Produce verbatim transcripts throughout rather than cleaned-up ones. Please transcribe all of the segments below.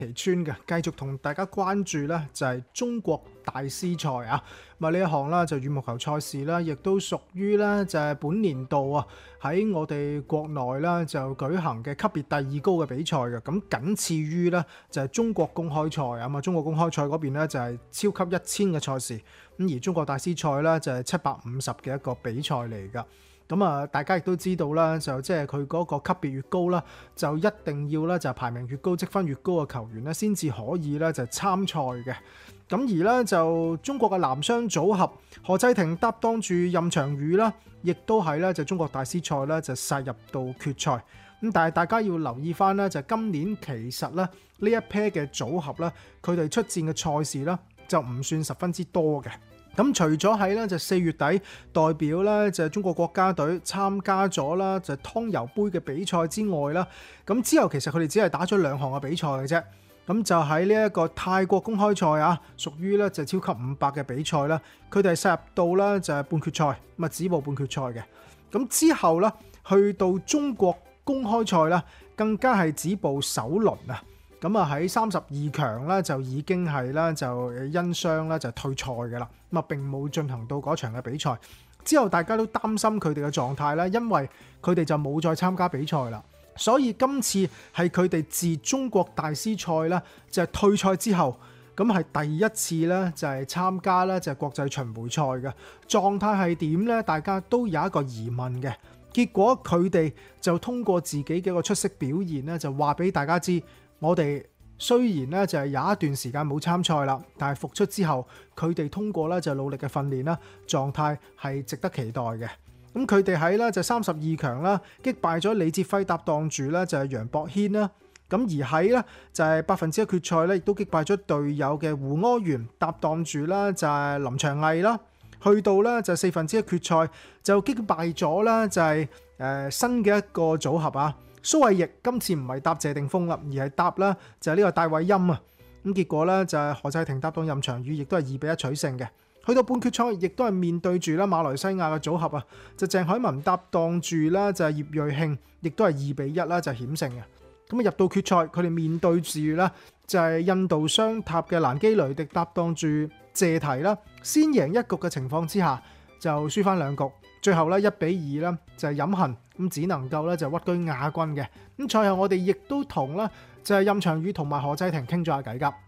奇村嘅，繼續同大家關注咧就係中國大師賽啊！咁啊呢一項啦就羽毛球賽事啦，亦都屬於咧就係本年度啊喺我哋國內啦就舉行嘅級別第二高嘅比賽嘅，咁僅次於咧就係中國公開賽啊嘛，中國公開賽嗰邊咧就係超級一千嘅賽事，咁而中國大師賽咧就係七百五十嘅一個比賽嚟㗎。咁啊，大家亦都知道啦，就即係佢嗰個級別越高啦，就一定要咧就排名越高、積分越高嘅球員咧，先至可以咧就參賽嘅。咁而咧就中國嘅男雙組合何濟霆搭檔住任翔宇啦，亦都係咧就中國大師賽咧就殺入到決賽。咁但係大家要留意翻咧，就今年其實咧呢一 pair 嘅組合咧，佢哋出戰嘅賽事咧就唔算十分之多嘅。咁除咗喺咧就四月底代表咧就中國國家隊參加咗啦就湯尤杯嘅比賽之外啦，咁之後其實佢哋只係打咗兩項嘅比賽嘅啫。咁就喺呢一個泰國公開賽啊，屬於咧就超級五百嘅比賽啦，佢哋係殺入到咧就係半決賽，咁啊止步半決賽嘅。咁之後咧去到中國公開賽啦，更加係止步首輪啊。咁啊喺三十二強咧就已經係啦就因傷咧就退賽嘅啦，咁啊並冇進行到嗰場嘅比賽。之後大家都擔心佢哋嘅狀態啦，因為佢哋就冇再參加比賽啦。所以今次係佢哋自中國大師賽咧就係退賽之後，咁係第一次咧就係參加咧就係國際巡迴賽嘅狀態係點咧？大家都有一個疑問嘅。結果佢哋就通過自己嘅一個出色表現咧，就話俾大家知。我哋雖然咧就係有一段時間冇參賽啦，但係復出之後，佢哋通過咧就努力嘅訓練啦，狀態係值得期待嘅。咁佢哋喺咧就三十二強啦，擊敗咗李哲輝搭檔住咧就係楊博軒啦。咁而喺咧就係百分之一決賽咧，亦都擊敗咗隊友嘅胡柯元搭檔住啦就係林祥毅啦。去到咧就四分之一決賽就擊敗咗啦就係誒新嘅一個組合啊。蘇慧譯今次唔係搭謝定峰啦，而係搭啦就係呢個戴偉欽啊。咁結果咧就係何濟霆搭檔任翔宇，亦都係二比一取勝嘅。去到半決賽，亦都係面對住啦馬來西亞嘅組合啊，就鄭海文搭檔住啦就係葉瑞慶，亦都係二比一啦就險勝嘅。咁啊入到決賽，佢哋面對住啦就係印度雙塔嘅蘭基雷迪搭檔住謝提啦，先贏一局嘅情況之下就輸翻兩局。最後咧一比二啦，就係飲恨咁，只能夠咧就屈居亞軍嘅。咁賽後我哋亦都同啦就係任翔宇同埋何濟霆傾咗下偈㗎。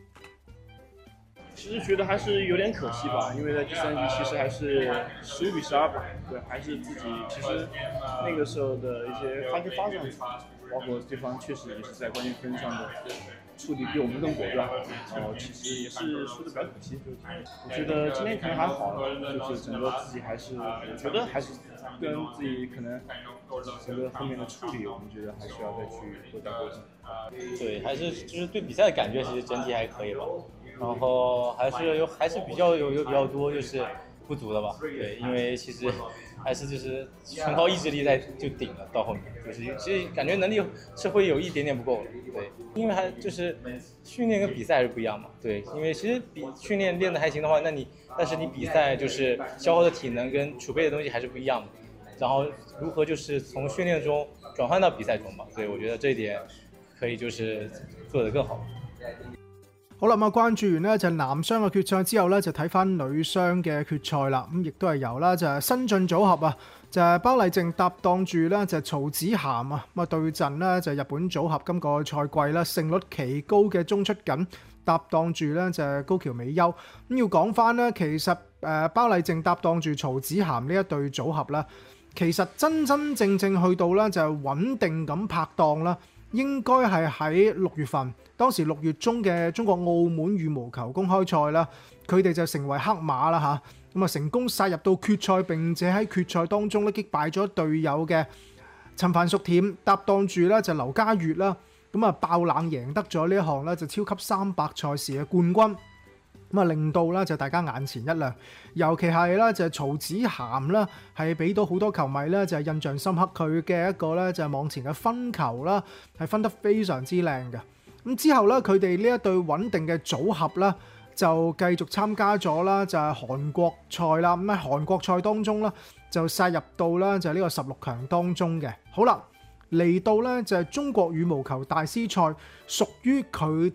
其實覺得還是有點可惜吧，因為在第三局其實還是十五比十二吧，對，還是自己其實那個時候的一些發揮發展，包括對方確實也是在關鍵分上的處理比我們更果斷，然後其實也是輸得比較可惜。我覺得今天可能還好，就是整個自己還是，我覺得還是跟自己可能整個後面的處理，我們覺得還需要再去多加溝通。 對，還是就是對比賽的感覺其實整體還可以吧，然後還是有還是比較有有比較多就是不足的吧，對，因為其實還是就是全靠意志力在就頂了，到後面就是其實感覺能力是會有一點點不夠，對，因為還就是訓練跟比賽還是不一樣嘛，對，因為其實比訓練練得還行的話，那你但是你比賽就是消耗的體能跟儲備的東西還是不一樣嘛，然後如何就是從訓練中轉換到比賽中吧，對，我覺得這一點可以就是做得更好。 好啦，咁啊關注完咧就男雙嘅決賽之後咧，就睇翻女雙嘅決賽啦。咁亦都係由啦就係新晉組合啊，就係包麗靜搭檔住咧就係曹子涵啊，咁啊對陣咧就係日本組合今個賽季啦勝率奇高嘅鍾出錦搭檔住咧就係高橋美優。咁要講翻咧，其實誒包麗靜搭檔住曹子涵呢一對組合啦，其實真真正正去到咧就係穩定咁拍檔啦。應該係喺六月份，當時六月中嘅中國澳門羽毛球公開賽啦，佢哋就成為黑馬啦嚇，咁啊成功殺入到決賽，並且喺決賽當中咧擊敗咗隊友嘅陳范淑恬搭檔住咧就劉嘉月啦，咁啊爆冷贏得咗呢一項咧就超級三百賽事嘅冠軍。咁啊，令到咧就大家眼前一亮，尤其係咧就曹子涵啦，係俾到好多球迷咧就係印象深刻，佢嘅一個咧就係網前嘅分球啦，係分得非常之靚嘅。咁之後咧，佢哋呢一對穩定嘅組合啦，就繼續參加咗啦，就係韓國賽啦。咁喺韓國賽當中啦，就殺入到啦就係呢個十六強當中嘅。好啦。 嚟到咧就係中國羽毛球大師賽，屬於佢哋